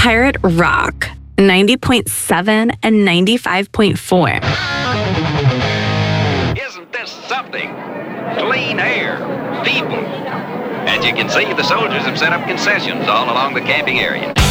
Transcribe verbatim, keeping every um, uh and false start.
Pirate Rock, ninety point seven and ninety-five point four. Isn't this something? Clean air, people. As you can see, the soldiers have set up concessions all along the camping area.